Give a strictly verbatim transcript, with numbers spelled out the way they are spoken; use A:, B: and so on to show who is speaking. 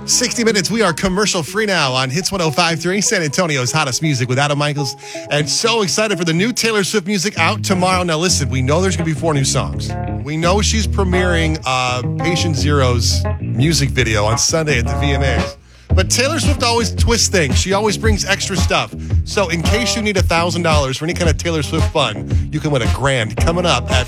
A: sixty minutes. We are commercial free now on Hits one oh five point three, San Antonio's hottest music with Adam Michaels. And so excited for the new Taylor Swift music out tomorrow. Now listen, we know there's going to be four new songs. We know she's premiering uh, Patient Zero's music video on Sunday at the V M As. But Taylor Swift always twists things. She always brings extra stuff. So in case you need one thousand dollars for any kind of Taylor Swift fun, you can win a grand coming up at